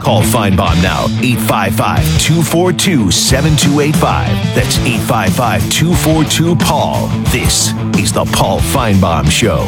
Call Feinbaum now, 855-242-7285. That's 855-242-PAUL. This is the Paul Feinbaum Show.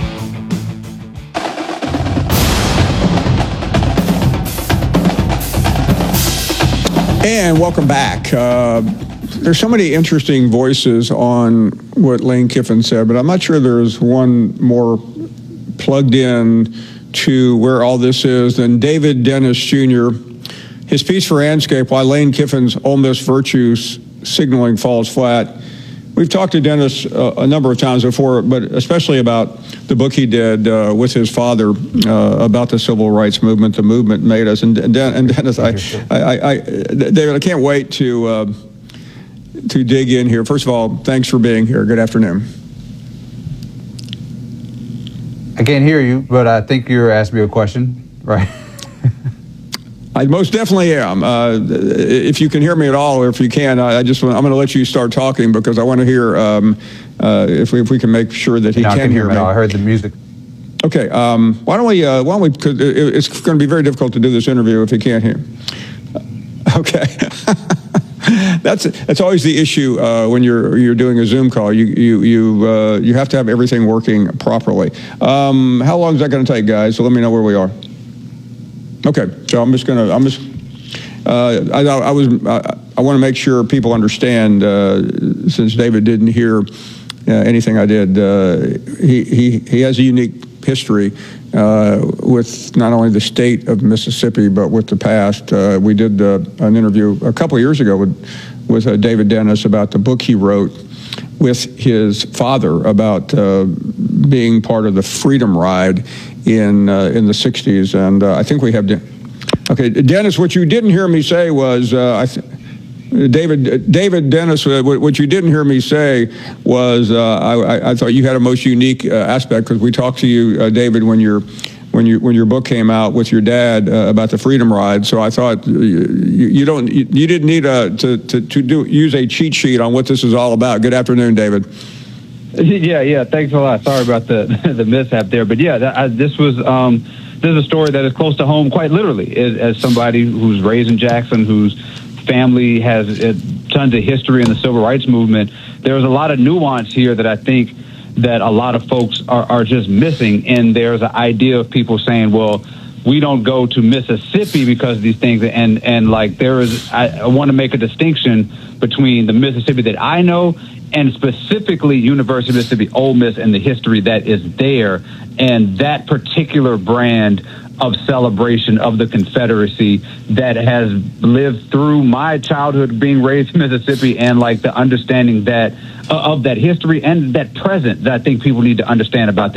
And welcome back. There's so many interesting voices on what Lane Kiffin said, but I'm not sure there's one more plugged in to where all this is than David Dennis Jr. His piece for Anscape, Why Lane Kiffin's Ole Miss Virtues Signaling Falls Flat. We've talked to Dennis a number of times before, but especially about the book he did with his father about the civil rights movement. The movement made us. And Dennis, David, I can't wait to dig in here. First of all, thanks for being here. Good afternoon. I can't hear you, but I think you're asking me a question, right? I most definitely am. If you can hear me at all, or if you can, I'm going to let you start talking because I want to hear if we can make sure that he can hear me. I heard the music. Okay. Why don't we? Because it's going to be very difficult to do this interview if he can't hear. Okay. That's always the issue when you're doing a Zoom call. You have to have everything working properly. How long is that going to take, guys? So let me know where we are. Okay, so I want to make sure people understand, since David didn't hear anything I did, he has a unique history with not only the state of Mississippi, but with the past. We did an interview a couple of years ago with David Dennis about the book he wrote with his father about being part of the Freedom Ride in the 60s. And I think we have... Okay, Dennis, what you didn't hear me say was... David Dennis, what you didn't hear me say was I thought you had a most unique aspect because we talked to you, David, when your book came out with your dad about the Freedom Ride. So I thought you didn't need to use a cheat sheet on what this is all about. Good afternoon, David. Yeah. Thanks a lot. Sorry about the mishap there, but yeah, this is a story that is close to home, quite literally, as somebody who's raised in Jackson, whose family has tons of history in the civil rights movement. There's a lot of nuance here that I think that a lot of folks are just missing. And there's an idea of people saying, well, we don't go to Mississippi because of these things. And like I want to make a distinction between the Mississippi that I know and specifically University of Mississippi Ole Miss and the history that is there, and that particular brand of celebration of the Confederacy that has lived through my childhood being raised in Mississippi, and like the understanding that of that history and that present that I think people need to understand about